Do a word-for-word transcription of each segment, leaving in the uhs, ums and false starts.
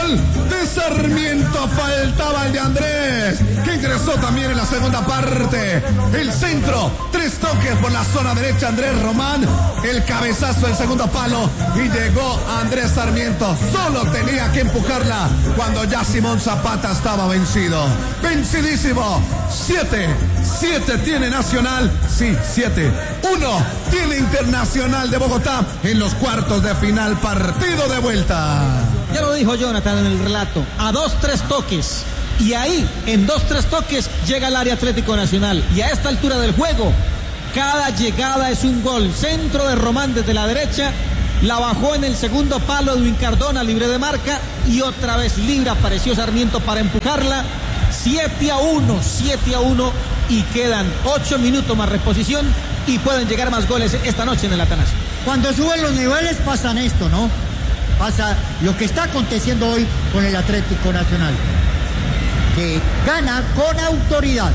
gol de Sarmiento. Faltaba el de Andrés, que ingresó también en la segunda parte. El centro, tres toques por la zona derecha, Andrés Román. El cabezazo del segundo palo y llegó Andrés Sarmiento. Solo tenía que empujarla cuando ya Simón Zapata estaba vencido. Vencidísimo. Siete, siete tiene Nacional. Sí, siete. Uno tiene Internacional de Bogotá en los cuartos de final, partido de vuelta. Ya lo dijo Jonathan en el relato, a dos, tres toques. Y ahí, en dos, tres toques, llega al área Atlético Nacional. Y a esta altura del juego, cada llegada es un gol. Centro de Román desde la derecha, la bajó en el segundo palo Edwin Cardona, libre de marca. Y otra vez libre apareció Sarmiento para empujarla. siete a uno, siete a uno. Y quedan ocho minutos más reposición. Y pueden llegar más goles esta noche en el Atanasio. Cuando suben los niveles pasan esto, ¿no? Pasa lo que está aconteciendo hoy con el Atlético Nacional, que gana con autoridad.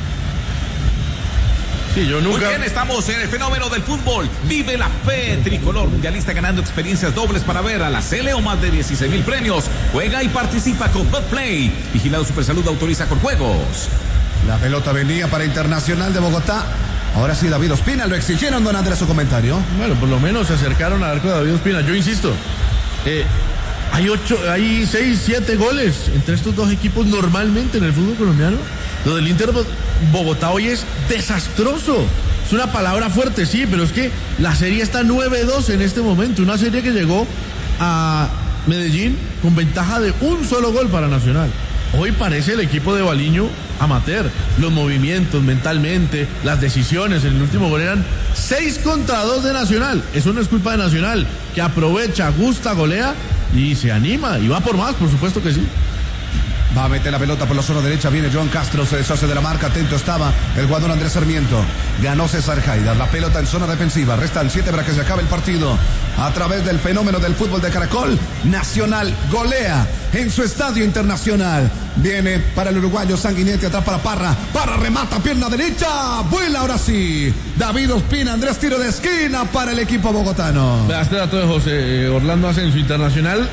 Sí, yo nunca... Muy bien, estamos en el fenómeno del fútbol. Vive la fe tricolor mundialista, ganando experiencias dobles para ver a la Cele o más de dieciséis mil premios. Juega y participa con Betplay. Vigilado Supersalud, autoriza con juegos. La pelota venía para Internacional de Bogotá. Ahora sí, David Ospina, lo exigieron, don Andrés, su comentario. Bueno, por lo menos se acercaron al arco de David Ospina. Yo insisto, eh, hay ocho, hay seis, siete goles entre estos dos equipos normalmente en el fútbol colombiano. Lo del Inter Bogotá hoy es desastroso. Es una palabra fuerte, sí, pero es que la serie está nueve dos en este momento. Una serie que llegó a Medellín con ventaja de un solo gol para Nacional. Hoy parece el equipo de Baliño amateur. Los movimientos mentalmente, las decisiones en el último gol eran seis contra dos de Nacional. Eso no es culpa de Nacional, que aprovecha, gusta, golea y se anima y va por más, por supuesto que sí. Va a meter la pelota por la zona derecha, viene John Castro, se deshace de la marca, atento estaba el jugador Andrés Sarmiento. Ganó César Haidar, la pelota en zona defensiva, restan siete para que se acabe el partido. A través del fenómeno del fútbol de Caracol, Nacional golea en su estadio Internacional. Viene para el uruguayo Sanguinetti, atrás para Parra, Parra remata, pierna derecha, vuela ahora sí. David Ospina, Andrés, tiro de esquina para el equipo bogotano. Este dato de José Orlando Asensio, Internacional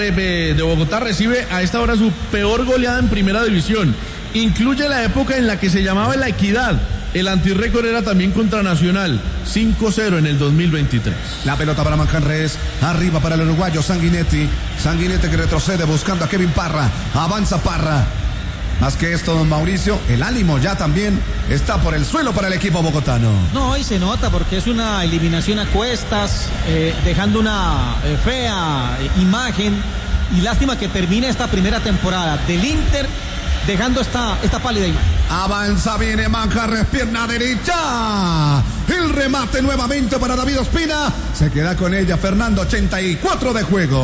de Bogotá recibe a esta hora su peor goleada en primera división. Incluye la época en la que se llamaba La Equidad. El antirrécord era también contra Nacional, cinco cero en el dos mil veintitrés. La pelota para Manjarres, arriba para el uruguayo Sanguinetti. Sanguinetti que retrocede buscando a Kevin Parra. Avanza Parra. Más que esto, don Mauricio, el ánimo ya también está por el suelo para el equipo bogotano. No, y se nota porque es una eliminación a cuestas, eh, dejando una eh, fea eh, imagen. Y lástima que termine esta primera temporada del Inter dejando esta, esta pálida imagen. Avanza, viene Manjarres, pierna derecha. El remate nuevamente para David Ospina. Se queda con ella Fernando, ochenta y cuatro de juego.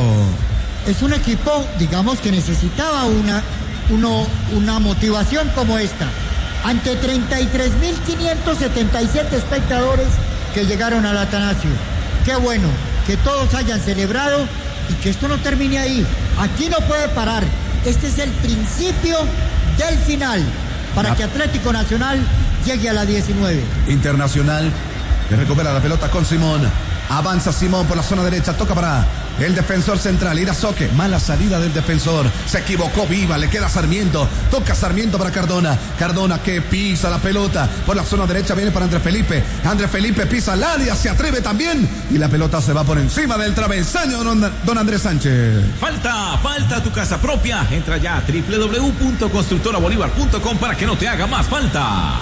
Es un equipo, digamos, que necesitaba una, uno, una motivación como esta. Ante treinta y tres mil quinientos setenta y siete espectadores que llegaron al Atanasio. Qué bueno que todos hayan celebrado y que esto no termine ahí. Aquí no puede parar. Este es el principio del final para que Atlético Nacional llegue a la diecinueve. Internacional que recupera la pelota con Simón. Avanza Simón por la zona derecha, toca para el defensor central, Irazoque, mala salida del defensor, se equivocó Viva, le queda Sarmiento, toca Sarmiento para Cardona, Cardona que pisa la pelota, por la zona derecha viene para Andrés Felipe, Andrés Felipe pisa el área, se atreve también, y la pelota se va por encima del travesaño, don, don Andrés Sánchez. Falta, falta tu casa propia, entra ya a doble u doble u doble u punto constructora bolívar punto com para que no te haga más falta.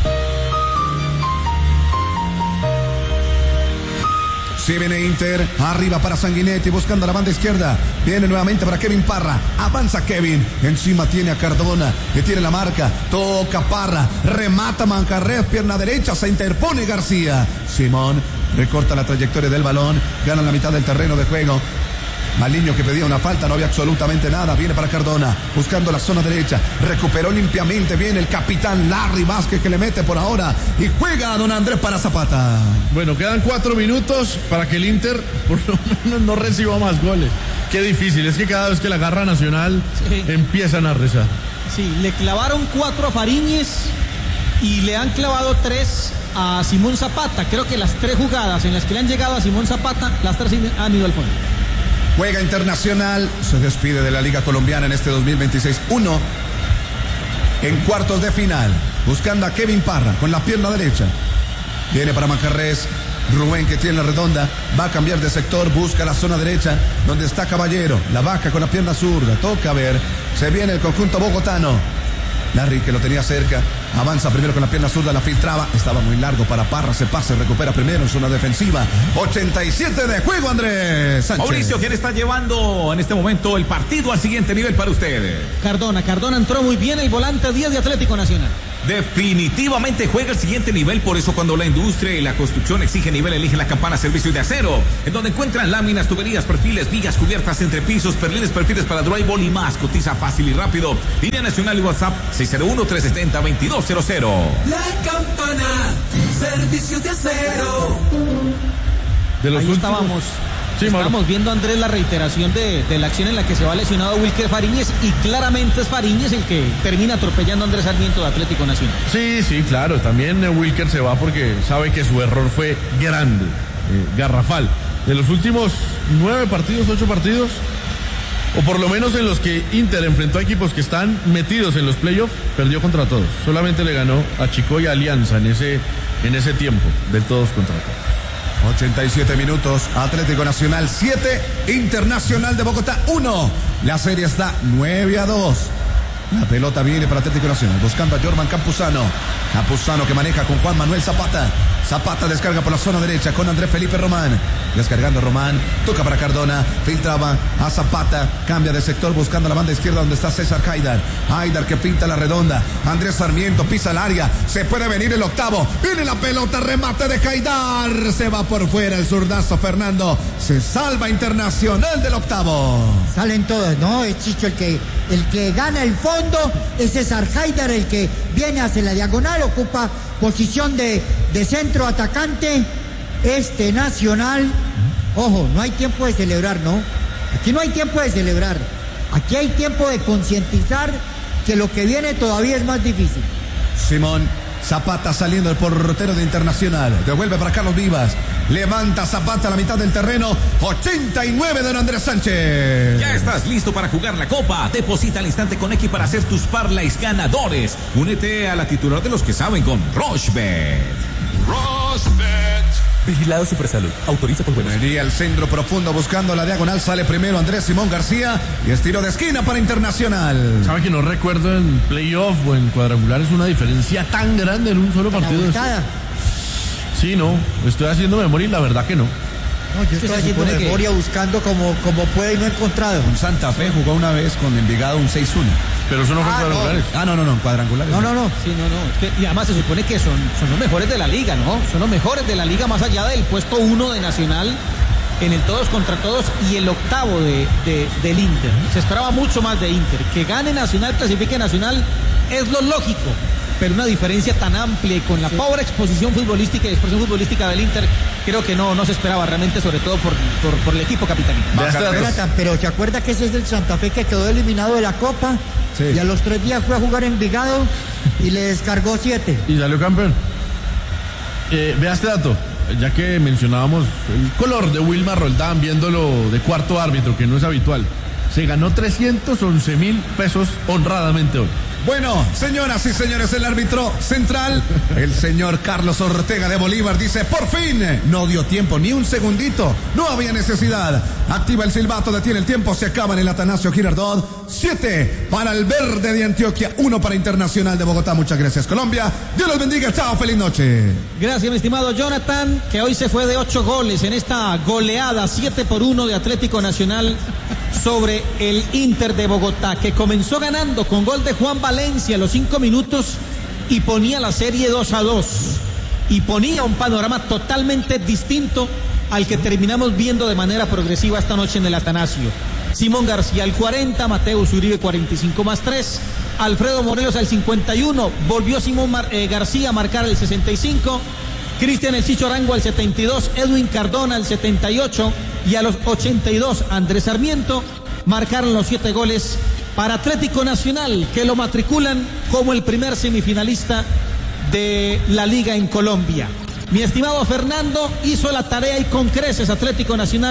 Si viene Inter, arriba para Sanguinetti, buscando la banda izquierda. Viene nuevamente para Kevin Parra. Avanza Kevin. Encima tiene a Cardona. Le tiene la marca. Toca Parra. Remata Manjarres. Pierna derecha. Se interpone García. Simón recorta la trayectoria del balón. Gana la mitad del terreno de juego. Maliño que pedía una falta, no había absolutamente nada. Viene para Cardona, buscando la zona derecha. Recuperó limpiamente, viene el capitán Larry Vázquez que le mete por ahora. Y juega a don Andrés para Zapata. Bueno, quedan cuatro minutos para que el Inter por lo menos no reciba más goles. Qué difícil, es que cada vez que la garra Nacional sí. empiezan a rezar. Sí, le clavaron cuatro a Fariñez y le han clavado tres a Simón Zapata. Creo que las tres jugadas en las que le han llegado a Simón Zapata, las tres han ido al fondo. Juega Internacional, se despide de la Liga Colombiana en este dos mil veintiséis. Uno en cuartos de final, buscando a Kevin Parra con la pierna derecha. Viene para Macarrés. Rubén, que tiene la redonda, va a cambiar de sector, busca la zona derecha, donde está Caballero, la vaca con la pierna zurda, toca a ver, se viene el conjunto bogotano. Larry, que lo tenía cerca, avanza primero con la pierna zurda, la filtraba, estaba muy largo para Parra, se pasa, recupera primero en zona defensiva. ochenta y siete de juego, Andrés Sánchez. Mauricio, ¿quién está llevando en este momento el partido al siguiente nivel para usted? Cardona, Cardona entró muy bien, el volante diez de Atlético Nacional. Definitivamente juega el siguiente nivel, por eso cuando la industria y la construcción exigen nivel, eligen la Campana Servicios de Acero, en donde encuentran láminas, tuberías, perfiles, vigas, cubiertas, entrepisos, perlines, perfiles para drywall y más. Cotiza fácil y rápido. Línea nacional y WhatsApp seis cero uno, tres siete cero, dos dos cero cero. La Campana Servicios de Acero. De los Ahí últimos... estábamos. Sí, Estamos Mauro. viendo, Andrés, la reiteración de, de la acción en la que se va lesionado Wilker Fariñez, y claramente es Fariñez el que termina atropellando a Andrés Sarmiento de Atlético Nacional. Sí, sí, claro. También eh, Wilker se va porque sabe que su error fue grande, eh, garrafal. De los últimos nueve partidos, ocho partidos, o por lo menos en los que Inter enfrentó a equipos que están metidos en los playoffs, perdió contra todos. Solamente le ganó a Chico y Alianza en ese, en ese tiempo, del todos contra todos. ochenta y siete minutos, Atlético Nacional siete, Internacional de Bogotá uno. La serie está nueve a dos. La pelota viene para Atlético Nacional, buscando a Jorman Campuzano. Campuzano que maneja con Juan Manuel Zapata. Zapata descarga por la zona derecha con Andrés Felipe Román. Descargando Román, toca para Cardona, filtraba a Zapata, cambia de sector buscando la banda izquierda donde está César Haidar. Haidar que pinta la redonda. Andrés Sarmiento pisa el área, se puede venir el octavo. Viene la pelota, remate de Haidar. Se va por fuera el zurdazo Fernando. Se salva Internacional del octavo. Salen todas, ¿no? Es Chicho el que, el que gana el fondo, es César Haidar el que viene hacia la diagonal, ocupa posición de, de centro atacante. Este Nacional, ojo, no hay tiempo de celebrar, ¿no? Aquí no hay tiempo de celebrar. Aquí hay tiempo de concientizar que lo que viene todavía es más difícil. Simón Zapata saliendo el portero de Internacional. Devuelve para Carlos Vivas. Levanta Zapata a la mitad del terreno. ochenta y nueve de don Andrés Sánchez. Ya estás listo para jugar la Copa. Deposita al instante con X para hacer tus parlays ganadores. Únete a la titular de los que saben con Rochebet. Rochebet. Vigilado Supersalud. Autoriza con buenos. Venía el centro profundo buscando la diagonal. Sale primero Andrés Simón García. Y es tiro de esquina para Internacional. ¿Sabe que no recuerdo en playoff o en cuadrangulares una diferencia tan grande en un solo partido? Sí, no. Estoy haciendo memoria y la verdad que no. No, yo estoy haciendo memoria que... buscando como, como puede y no he encontrado. Un Santa Fe jugó una vez con Envigado un seis uno. Pero eso no fue ah, cuadrangulares. No. Ah, no, no, no, cuadrangulares. No, no, no. Sí, no, no. Es que, y además se supone que son, son los mejores de la liga, ¿no? Son los mejores de la liga más allá del puesto uno de Nacional en el todos contra todos y el octavo de, de, del Inter. Se esperaba mucho más de Inter. Que gane Nacional, clasifique Nacional, es lo lógico. Pero una diferencia tan amplia y con la sí. pobre exposición futbolística y expresión futbolística del Inter, creo que no, no se esperaba realmente, sobre todo por, por, por el equipo capitalino. Pero ¿se acuerda que ese es el Santa Fe que quedó eliminado de la Copa? Sí. Y a los tres días fue a jugar en Envigado y le descargó siete. Y salió campeón. Eh, vea este dato, ya que mencionábamos el color de Wilmar Roldán, viéndolo de cuarto árbitro, que no es habitual. Se ganó trescientos once mil pesos honradamente hoy. Bueno, señoras y señores, el árbitro central, el señor Carlos Ortega de Bolívar, dice, por fin, no dio tiempo, ni un segundito, no había necesidad. Activa el silbato, detiene el tiempo, se acaba en el Atanasio Girardot. Siete para el Verde de Antioquia, uno para Internacional de Bogotá. Muchas gracias, Colombia. Dios los bendiga, chao, feliz noche. Gracias, mi estimado Jonathan, que hoy se fue de ocho goles en esta goleada, siete por uno de Atlético Nacional sobre el Inter de Bogotá, que comenzó ganando con gol de Juan Valencia a los cinco minutos y ponía la serie dos a dos y ponía un panorama totalmente distinto al que terminamos viendo de manera progresiva esta noche en el Atanasio. Simón García al cuarenta, Mateus Uribe cuarenta y cinco más tres, Alfredo Morelos al cincuenta y uno, volvió Simón Mar- eh, García a marcar el sesenta y cinco, Cristian El Chicho Arango al setenta y dos, Edwin Cardona al setenta y ocho y a los ochenta y dos Andrés Sarmiento marcaron los siete goles para Atlético Nacional, que lo matriculan como el primer semifinalista de la liga en Colombia. Mi estimado Fernando, hizo la tarea y con creces Atlético Nacional,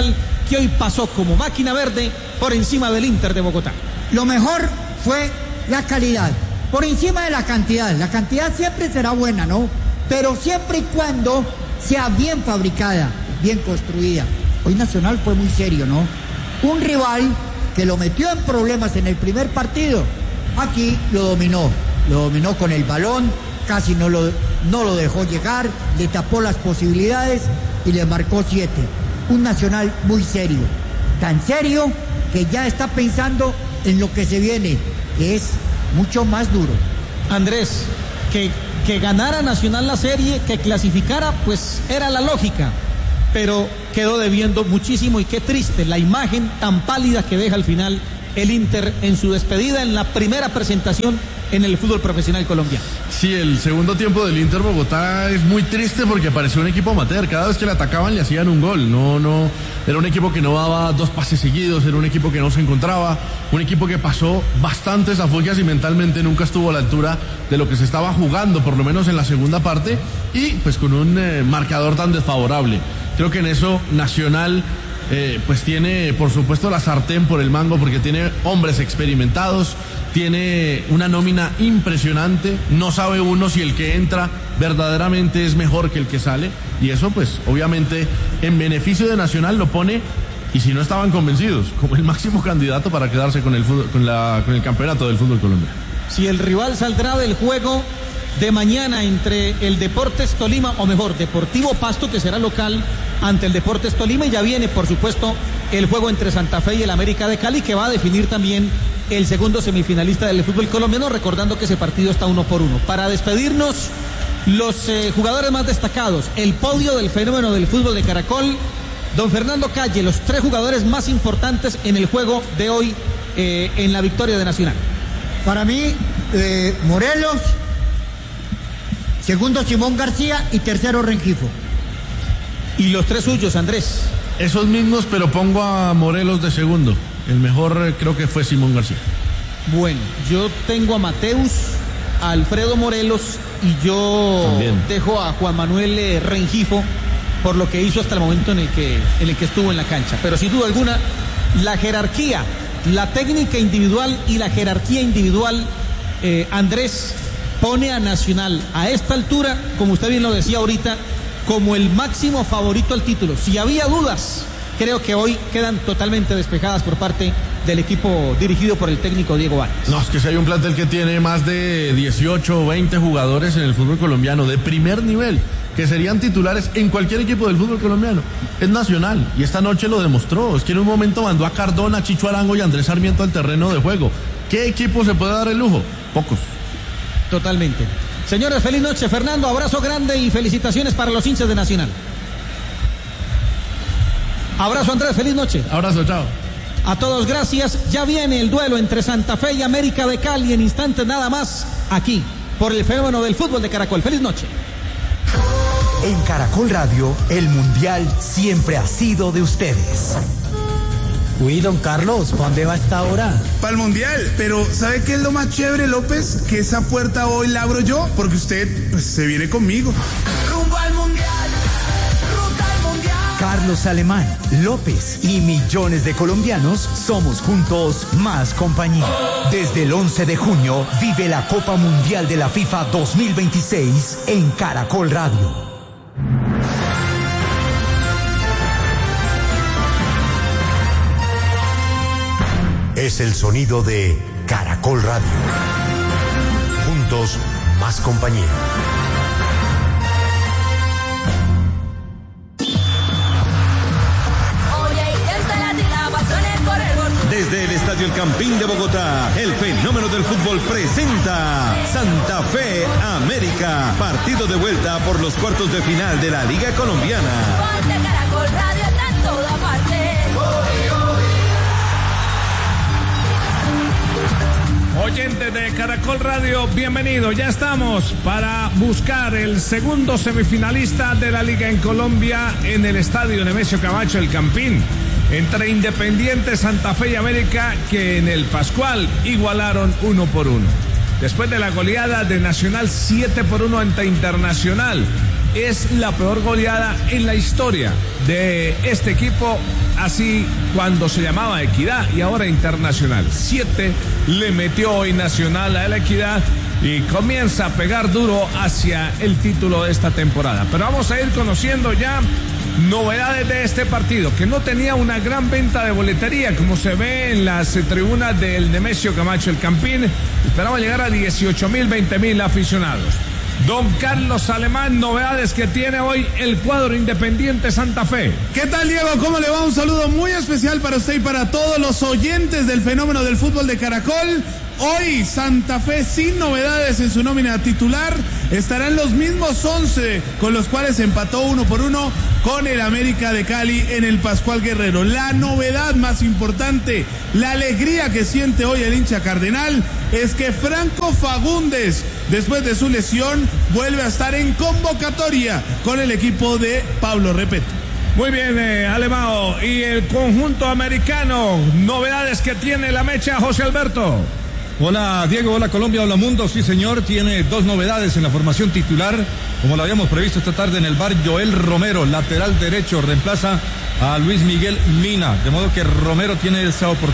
que hoy pasó como máquina verde por encima del Inter de Bogotá. Lo mejor fue la calidad, por encima de la cantidad. La cantidad siempre será buena, ¿no? Pero siempre y cuando sea bien fabricada, bien construida. Hoy Nacional fue muy serio, ¿no? Un rival que lo metió en problemas en el primer partido, aquí lo dominó, lo dominó con el balón, casi no lo, no lo dejó llegar, le tapó las posibilidades y le marcó siete. Un Nacional muy serio, tan serio que ya está pensando en lo que se viene, que es mucho más duro. Andrés, que, que ganara Nacional la serie, que clasificara, pues era la lógica, pero quedó debiendo muchísimo y qué triste la imagen tan pálida que deja al final el Inter en su despedida en la primera presentación en el fútbol profesional colombiano. Sí, el segundo tiempo del Inter Bogotá es muy triste porque pareció un equipo amateur. Cada vez que le atacaban le hacían un gol. No, no, era un equipo que no daba dos pases seguidos, era un equipo que no se encontraba, un equipo que pasó bastantes afogias y mentalmente nunca estuvo a la altura de lo que se estaba jugando, por lo menos en la segunda parte, y pues con un eh, marcador tan desfavorable. Creo que en eso Nacional eh, pues tiene por supuesto la sartén por el mango porque tiene hombres experimentados, tiene una nómina impresionante, no sabe uno si el que entra verdaderamente es mejor que el que sale, y eso pues obviamente en beneficio de Nacional lo pone, y si no estaban convencidos, como el máximo candidato para quedarse con el fútbol, con la, con el campeonato del fútbol colombiano. Si el rival saldrá del juego de mañana entre el Deportes Tolima, o mejor, Deportivo Pasto, que será local ante el Deportes Tolima, y ya viene, por supuesto, el juego entre Santa Fe y el América de Cali, que va a definir también el segundo semifinalista del fútbol colombiano, recordando que ese partido está uno por uno. Para despedirnos, los eh, jugadores más destacados, el podio del fenómeno del fútbol de Caracol, don Fernando Calle, los tres jugadores más importantes en el juego de hoy eh, en la victoria de Nacional. Para mí, eh, Morelos, segundo Simón García y tercero Rengifo. Y los tres suyos, Andrés. Esos mismos, pero pongo a Morelos de segundo. El mejor creo que fue Simón García. Bueno, yo tengo a Mateus, a Alfredo Morelos, y yo También. dejo a Juan Manuel eh, Rengifo por lo que hizo hasta el momento en el que, en el que estuvo en la cancha. Pero sin duda alguna, la jerarquía, la técnica individual y la jerarquía individual, eh, Andrés, pone a Nacional a esta altura, como usted bien lo decía ahorita, como el máximo favorito al título. Si había dudas, creo que hoy quedan totalmente despejadas por parte del equipo dirigido por el técnico Diego Vargas. No, es que si hay un plantel que tiene más de dieciocho o veinte jugadores en el fútbol colombiano de primer nivel, que serían titulares en cualquier equipo del fútbol colombiano, es Nacional, y esta noche lo demostró. Es que en un momento mandó a Cardona, Chicho Arango y Andrés Sarmiento al terreno de juego. ¿Qué equipo se puede dar el lujo? Pocos. Totalmente. Señores, feliz noche. Fernando, abrazo grande y felicitaciones para los hinchas de Nacional. Abrazo, Andrés, feliz noche. Abrazo, chao. A todos, gracias. Ya viene el duelo entre Santa Fe y América de Cali en instantes nada más, aquí, por el fenómeno del fútbol de Caracol. Feliz noche. En Caracol Radio, el Mundial siempre ha sido de ustedes. Uy, don Carlos, ¿para dónde va a esta hora? Para el Mundial, pero ¿sabe qué es lo más chévere, López? Que esa puerta hoy la abro yo, porque usted pues, se viene conmigo. Rumbo al Mundial, ruta al Mundial. Carlos Alemán, López y millones de colombianos somos juntos más compañía. Desde el once de junio vive la Copa Mundial de la FIFA dos mil veintiséis en Caracol Radio. Es el sonido de Caracol Radio. Juntos, más compañía. Desde el Estadio El Campín de Bogotá, el fenómeno del fútbol presenta Santa Fe América. Partido de vuelta por los cuartos de final de la Liga Colombiana. Ponte Caracol Radio, está en toda parte. Oyentes de Caracol Radio, bienvenidos. Ya estamos para buscar el segundo semifinalista de la Liga en Colombia en el Estadio Nemesio Camacho El Campín, entre Independiente, Santa Fe y América, que en el Pascual igualaron uno por uno. Después de la goleada de Nacional siete por uno ante Internacional, es la peor goleada en la historia de este equipo, así cuando se llamaba Equidad y ahora Internacional. Siete le metió hoy Nacional a la Equidad y comienza a pegar duro hacia el título de esta temporada. Pero vamos a ir conociendo ya novedades de este partido, que no tenía una gran venta de boletería, como se ve en las tribunas del Nemesio Camacho El Campín. Esperaba llegar a dieciocho mil, veinte mil aficionados. Don Carlos Alemán, novedades que tiene hoy el cuadro Independiente Santa Fe. ¿Qué tal, Diego? ¿Cómo le va? Un saludo muy especial para usted y para todos los oyentes del fenómeno del fútbol de Caracol. Hoy Santa Fe sin novedades en su nómina titular, estarán los mismos once con los cuales empató uno por uno con el América de Cali en el Pascual Guerrero. La novedad más importante, la alegría que siente hoy el hincha cardenal, es que Franco Fagundes, después de su lesión, vuelve a estar en convocatoria con el equipo de Pablo Repeto. Muy bien, eh, Alemão, y el conjunto americano, novedades que tiene la mecha, José Alberto. Hola Diego, hola Colombia, hola mundo. Sí señor, tiene dos novedades en la formación titular, como lo habíamos previsto esta tarde en el bar. Joel Romero, lateral derecho, reemplaza a Luis Miguel Mina, de modo que Romero tiene esa oportunidad